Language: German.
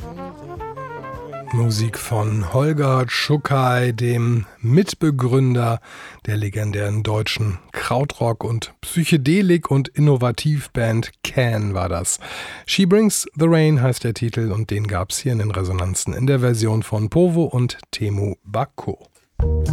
Musik von Holger Czukay, dem Mitbegründer der legendären deutschen Krautrock- und Psychedelik- und Innovativband Can war das. She Brings the Rain heißt der Titel und den gab's hier in den Resonanzen in der Version von Povo und Temu Bako.